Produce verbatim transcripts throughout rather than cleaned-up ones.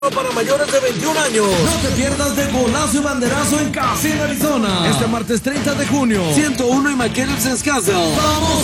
Para mayores de veintiún años. No te pierdas de golazo y banderazo en Casino Arizona. Este martes treinta de junio. ciento uno y McKellen's Castle. ¡Vamos,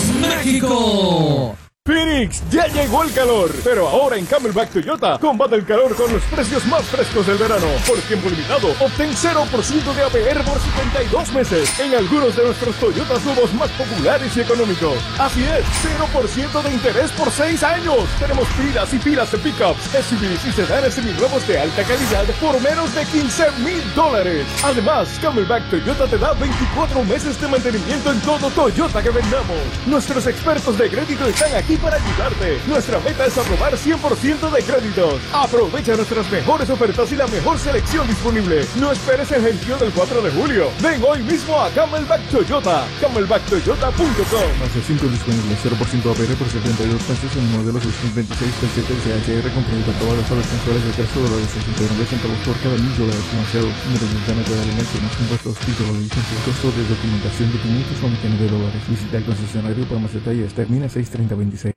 México! Phoenix, ya llegó el calor, pero ahora en Camelback Toyota combate el calor con los precios más frescos del verano. Por tiempo limitado, obtén cero por ciento de A P R por setenta y dos meses en algunos de nuestros Toyotas nuevos más populares y económicos. Así es, cero por ciento de interés por seis años. Tenemos pilas y pilas de pickups, S U Vs y sedanes seminuevos de alta calidad por menos de quince mil dólares. Además, Camelback Toyota te da veinticuatro meses de mantenimiento en todo Toyota que vendamos. Nuestros expertos de crédito están aquí para ayudarte. Nuestra meta es aprobar cien por ciento de créditos. Aprovecha nuestras mejores ofertas y la mejor selección disponible. No esperes el gentío del cuatro de julio. Ven hoy mismo a Camelback Toyota. Camelback Toyota punto com. Más de cinco disponibles, cero por ciento A P R por setenta y dos meses en el modelo seis mil veintiséis T siete C H R con crédito a todas las horas mensuales de tres dólares sesenta y nueve centavos por cada mil dólares financiados. Número de ventana de alimentos, más impuestos, título de licencia, costo de documentación de quinientos noventa y nueve dólares. Visita el concesionario para más detalles. Termina seis treinta veintiséis.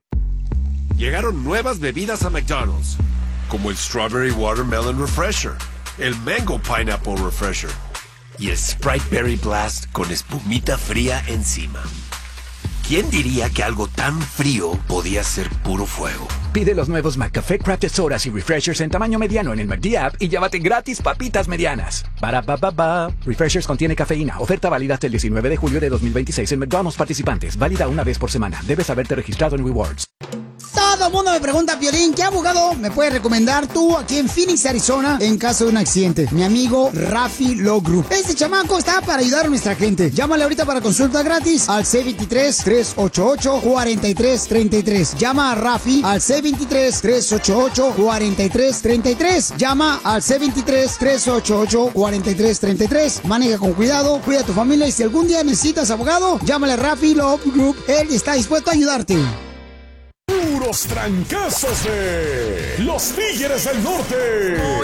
Llegaron nuevas bebidas a McDonald's, como el Strawberry Watermelon Refresher, el Mango Pineapple Refresher y el Sprite Berry Blast con espumita fría encima. ¿Quién diría que algo tan frío podía ser puro fuego? Pide los nuevos McCafé Crafted Sodas y Refreshers en tamaño mediano en el McD App y llévate gratis papitas medianas. Para pa pa pa. Refreshers contiene cafeína. Oferta válida hasta el diecinueve de julio de dos mil veintiséis en McDonald's participantes. Válida una vez por semana. Debes haberte registrado en Rewards. Todo el mundo me pregunta, Piolín, ¿qué abogado me puedes recomendar tú aquí en Phoenix, Arizona, en caso de un accidente? Mi amigo Rafi Law Group. Este chamaco está para ayudar a nuestra gente. Llámale ahorita para consulta gratis al C veintitrés, tres ochenta y ocho, cuarenta y tres treinta y tres. Llama a Rafi al C veintitrés, tres ochenta y ocho, cuarenta y tres treinta y tres. Llama al C veintitrés, tres ochenta y ocho, cuarenta y tres treinta y tres. Maneja con cuidado, cuida a tu familia y si algún día necesitas abogado, llámale a Rafi Law Group. Él está dispuesto a ayudarte. Puros trancazos de los Tigres del Norte.